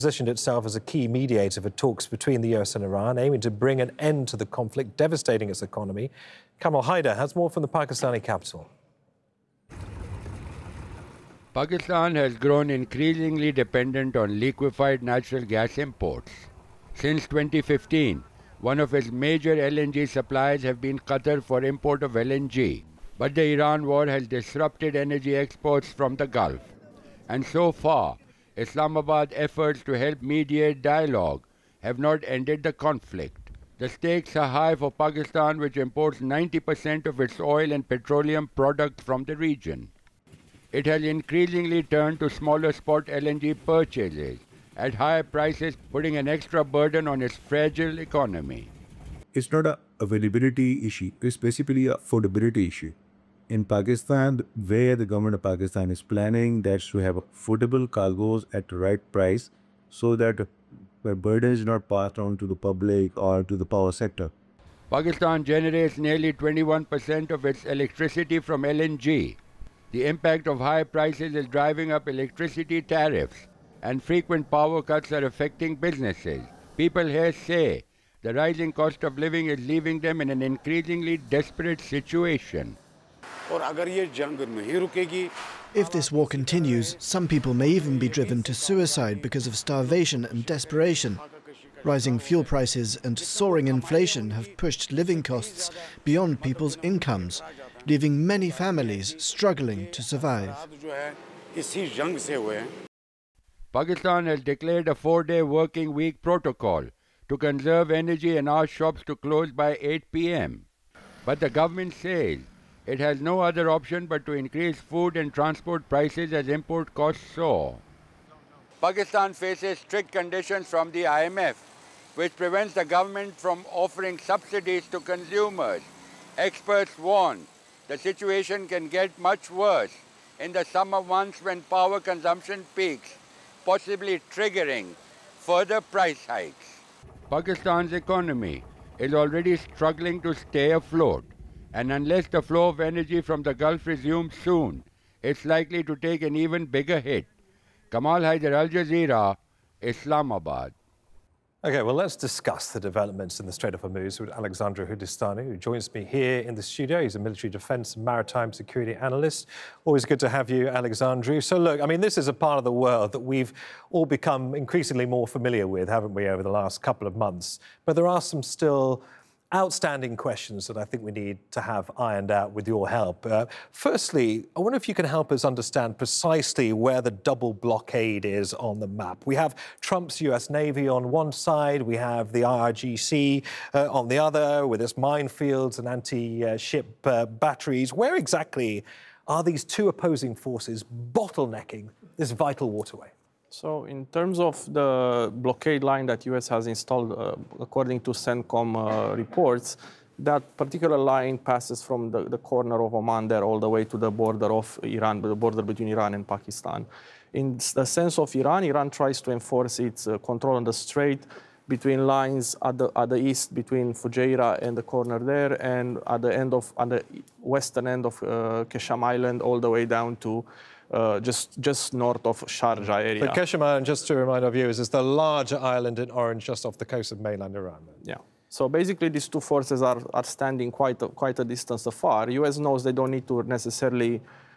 Positioned itself as a key mediator for talks between the US and Iran, aiming to bring an end to the conflict devastating its economy. Kamal Haider has more from the Pakistani capital. Pakistan has grown increasingly dependent on liquefied natural gas imports. Since 2015, one of its major LNG suppliers have been Qatar for import of LNG. But the Iran war has disrupted energy exports from the Gulf. And so far, Islamabad's efforts to help mediate dialogue have not ended the conflict. The stakes are high for Pakistan, which imports 90% of its oil and petroleum products from the region. It has increasingly turned to smaller spot LNG purchases at higher prices, putting an extra burden on its fragile economy. It's not an availability issue, it's basically an affordability issue. In Pakistan, where the government of Pakistan is planning that's to have affordable cargoes at the right price so that the burden is not passed on to the public or to the power sector. Pakistan generates nearly 21% of its electricity from LNG. The impact of high prices is driving up electricity tariffs, and frequent power cuts are affecting businesses. People here say the rising cost of living is leaving them in an increasingly desperate situation. If this war continues, some people may even be driven to suicide because of starvation and desperation. Rising fuel prices and soaring inflation have pushed living costs beyond people's incomes, leaving many families struggling to survive. Pakistan has declared a 4-day working week protocol to conserve energy and ask shops to close by 8 p.m. But the government says it has no other option but to increase food and transport prices as import costs soar. Pakistan faces strict conditions from the IMF, which prevents the government from offering subsidies to consumers. Experts warn the situation can get much worse in the summer months when power consumption peaks, possibly triggering further price hikes. Pakistan's economy is already struggling to stay afloat, and unless the flow of energy from the Gulf resumes soon, it's likely to take an even bigger hit. Kamal Haider, Al Jazeera, Islamabad. OK, well, let's discuss the developments in the Strait of Hormuz with Alexandru Hudistanu, who joins me here in the studio. He's a military defence and maritime security analyst. Always good to have you, Alexandru. So, look, I mean, this is a part of the world that we've all become increasingly more familiar with, haven't we, over the last couple of months? But there are some still outstanding questions that I think we need to have ironed out with your help. Firstly, I wonder if you can help us understand precisely where the double blockade is on the map. We have Trump's US Navy on one side, we have the IRGC on the other, with its minefields and anti-ship batteries. Where exactly are these two opposing forces bottlenecking this vital waterway? So in terms of the blockade line that US has installed, according to CENTCOM reports, that particular line passes from the corner of Oman there all the way to the border of Iran, the border between Iran and Pakistan. In the sense of Iran, Iran tries to enforce its control on the strait between lines at the east between Fujairah and the corner there, and at the western end of Kesham Island all the way down to just north of Sharjah area. But Kesham Island, just to remind our viewers, is the larger island in orange just off the coast of mainland Iran. Yeah. So basically, these two forces are standing quite a distance apart. US knows they don't need to necessarily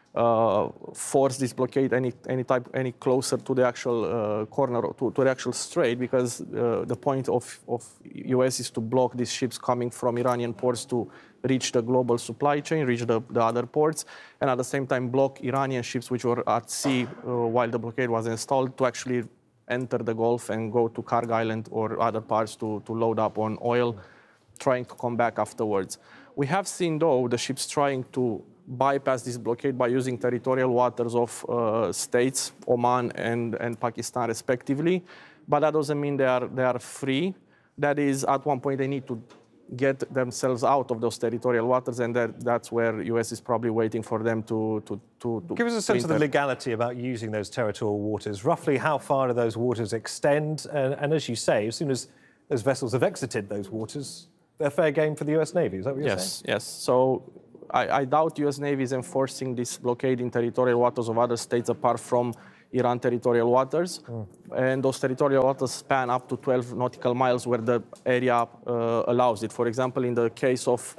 force this blockade any closer to the actual corner, to the actual strait, because the point of US is to block these ships coming from Iranian ports to reach the global supply chain, reach the other ports, and at the same time block Iranian ships which were at sea while the blockade was installed to actually enter the Gulf and go to Karg Island or other parts to load up on oil, trying to come back afterwards. We have seen, though, the ships trying to bypass this blockade by using territorial waters of states, Oman and Pakistan respectively, but that doesn't mean they are free. That is, at one point they need to get themselves out of those territorial waters, and that's where US is probably waiting for them to give us a sense of the legality about using those territorial waters. Roughly how far do those waters extend? And as you say, as soon as those vessels have exited those waters, they're fair game for the US Navy. Is that what you're saying? Yes. So I doubt US Navy is enforcing this blockade in territorial waters of other states apart from Iran territorial waters. And those territorial waters span up to 12 nautical miles where the area allows it. For example, in the case of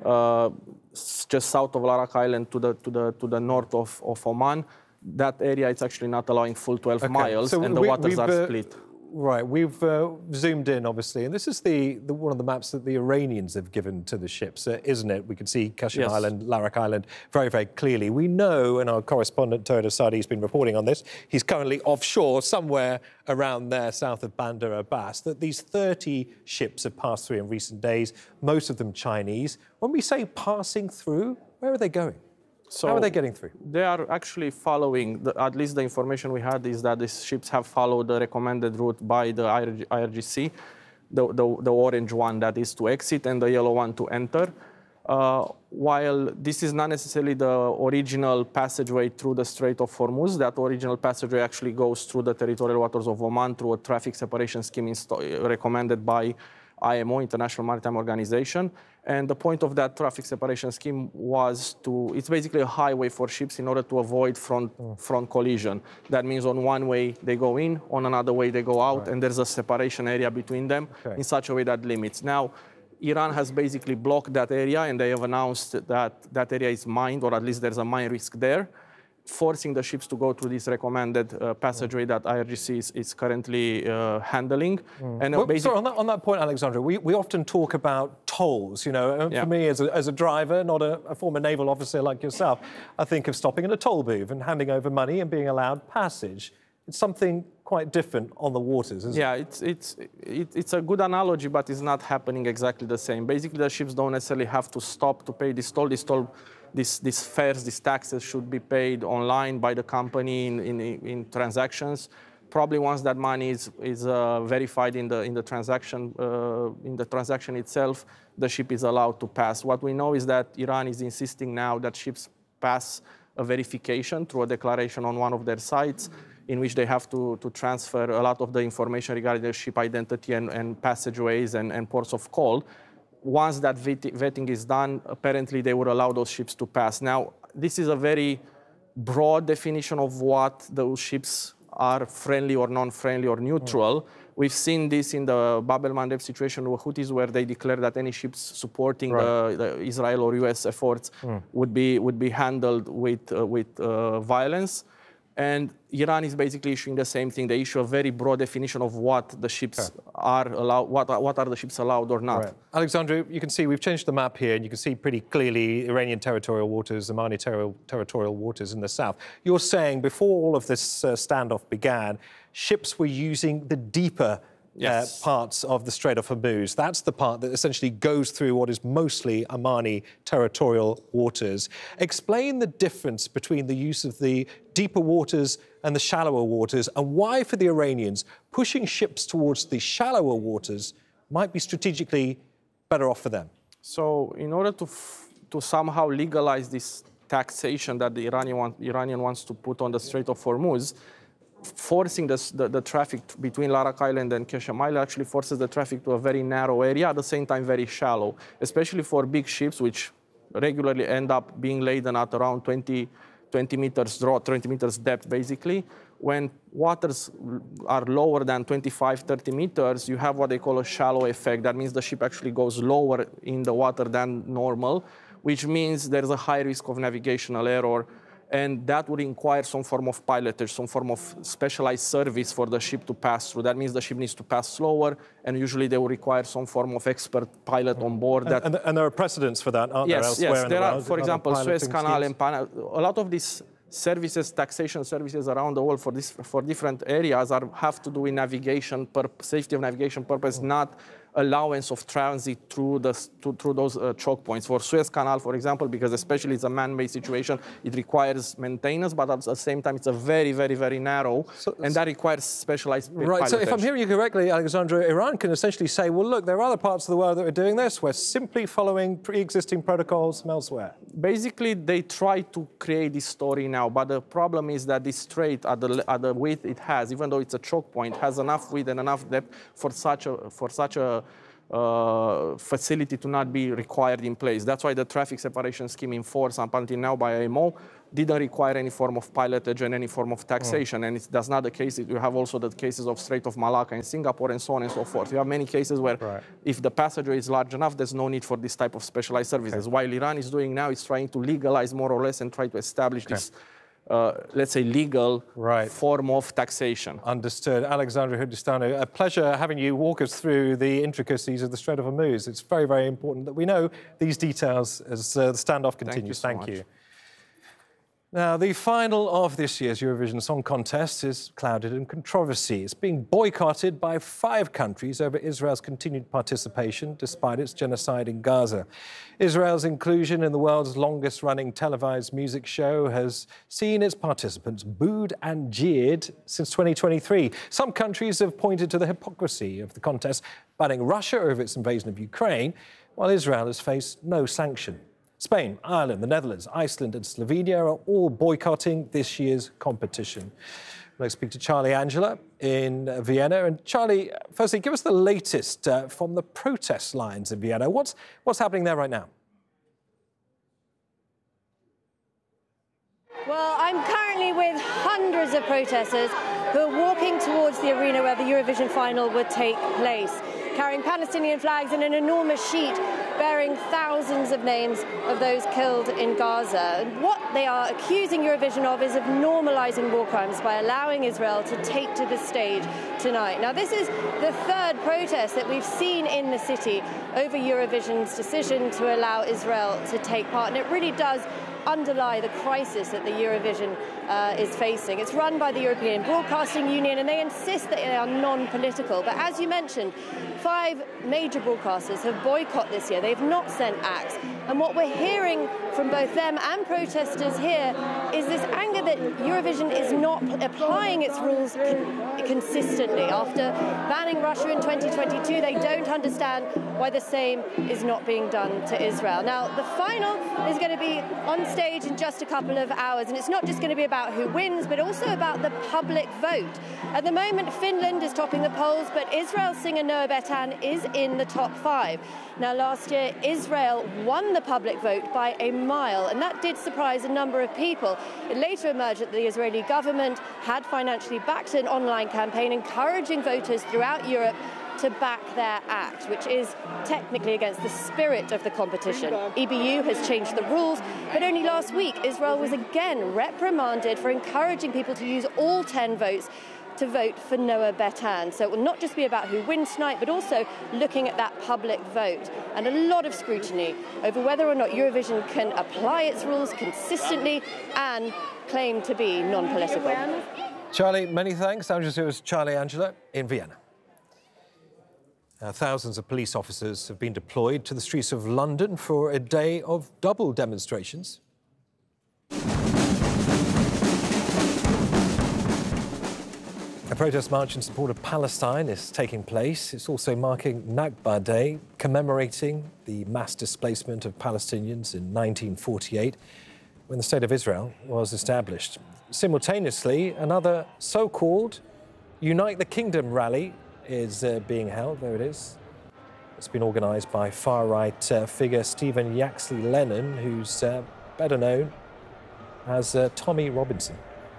just south of Larak Island to the north of Oman, that area is actually not allowing full 12 miles, so and the waters are split. Right, we've zoomed in, obviously, and this is one of the maps that the Iranians have given to the ships, isn't it? We can see Qashm Island, Larak Island very, very clearly. We know, and our correspondent Toad Asadi has been reporting on this, he's currently offshore somewhere around there, south of Bandar Abbas, that these 30 ships have passed through in recent days, most of them Chinese. When we say passing through, where are they going? So how are they getting through? They are actually following, at least the information we had is that these ships have followed the recommended route by the IRGC, the orange one that is to exit and the yellow one to enter. While this is not necessarily the original passageway through the Strait of Hormuz, that original passageway actually goes through the territorial waters of Oman through a traffic separation scheme recommended by IMO, International Maritime Organization. And the point of that traffic separation scheme was it's basically a highway for ships in order to avoid front collision. That means on one way they go in, on another way they go out, and there's a separation area between them in such a way that limits. Now, Iran has basically blocked that area, and they have announced that that area is mined, or at least there's a mine risk there, forcing the ships to go through this recommended passageway that IRGC is currently handling. And sorry, on that point, Alexandra, we often talk about tolls, you know. For me, as a driver, not a former naval officer like yourself, I think of stopping in a toll booth and handing over money and being allowed passage. It's something quite different on the waters, isn't it? It's a good analogy, but it's not happening exactly the same. Basically, the ships don't necessarily have to stop to pay this toll. These fares, these taxes should be paid online by the company in transactions. Probably once that money is verified in the transaction itself, the ship is allowed to pass. What we know is that Iran is insisting now that ships pass a verification through a declaration on one of their sites, in which they have to transfer a lot of the information regarding the ship identity and passageways and ports of call. Once that vetting is done, apparently they would allow those ships to pass. Now, this is a very broad definition of what those ships are, friendly or non-friendly or neutral. We've seen this in the Bab el-Mandeb situation with Houthis, where they declare that any ships supporting the Israel or US efforts would be handled with violence. And Iran is basically issuing the same thing. They issue a very broad definition of what the ships are allowed, what are the ships allowed or not. Right. Alexandra, you can see we've changed the map here, and you can see pretty clearly Iranian territorial waters, Omani territorial waters in the south. You're saying before all of this standoff began, ships were using the deeper parts of the Strait of Hormuz. That's the part that essentially goes through what is mostly Omani territorial waters. Explain the difference between the use of the deeper waters and the shallower waters, and why, for the Iranians, pushing ships towards the shallower waters might be strategically better off for them. So in order to somehow legalize this taxation that the Iranian wants to put on the Strait of Hormuz, forcing the traffic between Larak Island and Qashm Island actually forces the traffic to a very narrow area, at the same time very shallow, especially for big ships, which regularly end up being laden at around 20 meters draw, 20 meters depth, basically. When waters are lower than 25, 30 meters, you have what they call a shallow effect. That means the ship actually goes lower in the water than normal, which means there's a high risk of navigational error. And that would require some form of pilotage, some form of specialized service for the ship to pass through. That means the ship needs to pass slower, and usually they will require some form of expert pilot on board. And there are precedents for that, aren't there, elsewhere in the world? Yes, there are, for example, Suez Canal and Panama. A lot of these services, taxation services around the world for different areas have to do with navigation, safety of navigation purpose, not allowance of transit through those choke points. For Suez Canal, for example, because especially it's a man-made situation, it requires maintenance, but at the same time it's a very, very, very narrow, and that requires specialized pilotage. So if I'm hearing you correctly, Alexandra, Iran can essentially say, well, look, there are other parts of the world that are doing this. We're simply following pre-existing protocols from elsewhere. Basically, they try to create this story now, but the problem is that this strait, at the width it has, even though it's a choke point, has enough width and enough depth for such a facility to not be required in place. That's why the traffic separation scheme in force up until now by IMO didn't require any form of pilotage and any form of taxation. And that's not the case. You have also the cases of Strait of Malacca in Singapore and so on and so forth. You have many cases where if the passenger is large enough, there's no need for this type of specialized services. While Iran is doing now is trying to legalize more or less and try to establish this, let's say, legal form of taxation. Understood. Alexandru Hurdistanu, a pleasure having you walk us through the intricacies of the Strait of Hormuz. It's very, very important that we know these details as the standoff continues. Thank you. Now, the final of this year's Eurovision Song Contest is clouded in controversy. It's being boycotted by 5 countries over Israel's continued participation despite its genocide in Gaza. Israel's inclusion in the world's longest-running televised music show has seen its participants booed and jeered since 2023. Some countries have pointed to the hypocrisy of the contest, banning Russia over its invasion of Ukraine, while Israel has faced no sanction. Spain, Ireland, the Netherlands, Iceland and Slovenia are all boycotting this year's competition. Let's speak to Charlie Angela in Vienna. And Charlie, firstly, give us the latest from the protest lines in Vienna. What's happening there right now? Well, I'm currently with hundreds of protesters who are walking towards the arena where the Eurovision final would take place, carrying Palestinian flags and an enormous sheet bearing thousands of names of those killed in Gaza. And what they are accusing Eurovision of is of normalizing war crimes by allowing Israel to take to the stage tonight. Now, this is the 3rd protest that we've seen in the city over Eurovision's decision to allow Israel to take part, and it really does underlie the crisis that the Eurovision is facing. It's run by the European Broadcasting Union, and they insist that they are non-political. But as you mentioned, 5 major broadcasters have boycotted this year. They've not sent acts. And what we're hearing from both them and protesters here is this anger that Eurovision is not applying its rules consistently. After banning Russia in 2022, they don't understand why the same is not being done to Israel. Now, the final is going to be on stage in just a couple of hours, and it's not just going to be about who wins, but also about the public vote. At the moment, Finland is topping the polls, but Israel's singer Noah Betan is in the top 5. Now, last year, Israel won the public vote by a mile, and that did surprise a number of people. It later emerged that the Israeli government had financially backed an online campaign encouraging voters throughout Europe to back their act, which is technically against the spirit of the competition. EBU has changed the rules, but only last week, Israel was again reprimanded for encouraging people to use all 10 votes to vote for Noah Betan. So it will not just be about who wins tonight, but also looking at that public vote. And a lot of scrutiny over whether or not Eurovision can apply its rules consistently and claim to be non-political. Charlie, many thanks. Al Jazeera's Charlie Angela in Vienna. Thousands of police officers have been deployed to the streets of London for a day of double demonstrations. A protest march in support of Palestine is taking place. It's also marking Nakba Day, commemorating the mass displacement of Palestinians in 1948, when the State of Israel was established. Simultaneously, another so-called Unite the Kingdom rally is being held. There it is. It's been organised by far-right figure Stephen Yaxley Lennon, who's better known as Tommy Robinson.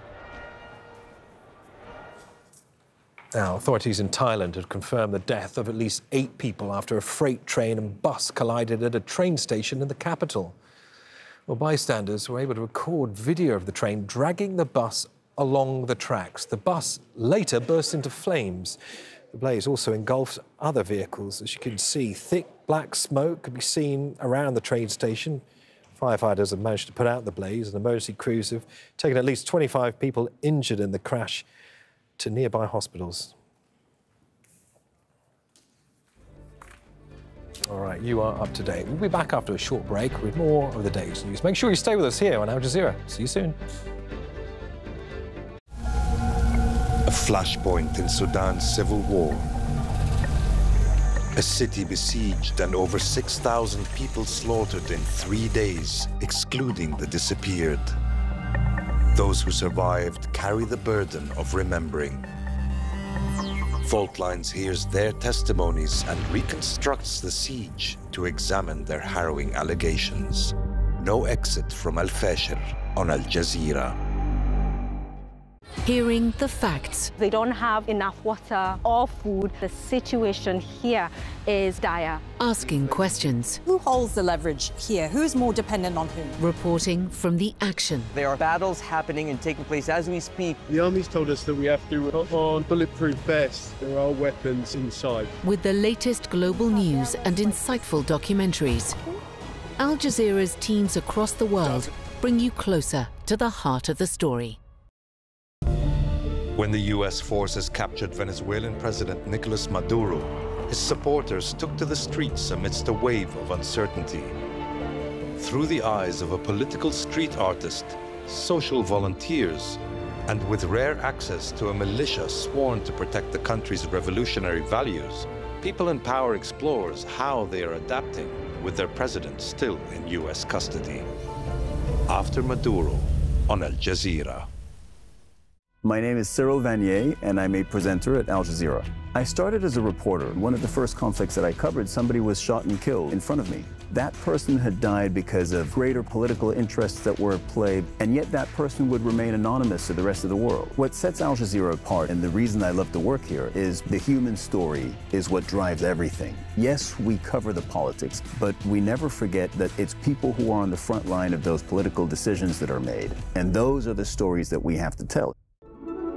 Now, authorities in Thailand have confirmed the death of at least 8 people after a freight train and bus collided at a train station in the capital. Well, bystanders were able to record video of the train dragging the bus along the tracks. The bus later burst into flames. The blaze also engulfs other vehicles. As you can see, thick black smoke could be seen around the train station. Firefighters have managed to put out the blaze, and emergency crews have taken at least 25 people injured in the crash to nearby hospitals. All right, you are up to date. We'll be back after a short break with more of the day's news. Make sure you stay with us here on Al Jazeera. See you soon. A flashpoint in Sudan's civil war. A city besieged and over 6,000 people slaughtered in 3 days, excluding the disappeared. Those who survived carry the burden of remembering. Fault Lines hears their testimonies and reconstructs the siege to examine their harrowing allegations. No exit from Al Fasher, on Al Jazeera. Hearing the facts. They don't have enough water or food. The situation here is dire. Asking questions. Who holds the leverage here? Who's more dependent on whom? Reporting from the action. There are battles happening and taking place as we speak. The army's told us that we have to put on bulletproof vests. There are weapons inside. With the latest global news and insightful documentaries, Al Jazeera's teams across the world bring you closer to the heart of the story. When the US forces captured Venezuelan President Nicolas Maduro, his supporters took to the streets amidst a wave of uncertainty. Through the eyes of a political street artist, social volunteers, and with rare access to a militia sworn to protect the country's revolutionary values, People in Power explores how they are adapting with their president still in US custody. After Maduro on Al Jazeera. My name is Cyril Vanier, and I'm a presenter at Al Jazeera. I started as a reporter. One of the first conflicts that I covered, somebody was shot and killed in front of me. That person had died because of greater political interests that were at play, and yet that person would remain anonymous to the rest of the world. What sets Al Jazeera apart, and the reason I love to work here, is the human story is what drives everything. Yes, we cover the politics, but we never forget that it's people who are on the front line of those political decisions that are made, and those are the stories that we have to tell.